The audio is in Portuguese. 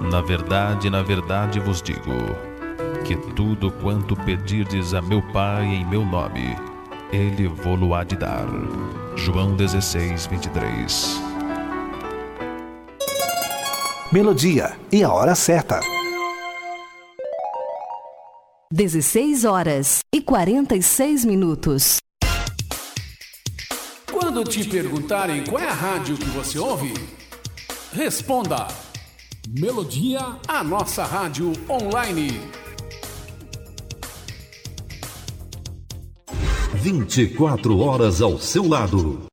na verdade vos digo, que tudo quanto pedirdes a meu Pai em meu nome, Ele vô-lo há de dar. João 16, 23. Melodia e a hora certa. 16h46. Quando te perguntarem qual é a rádio que você ouve, responda: Melodia, a nossa rádio online. 24 horas ao seu lado.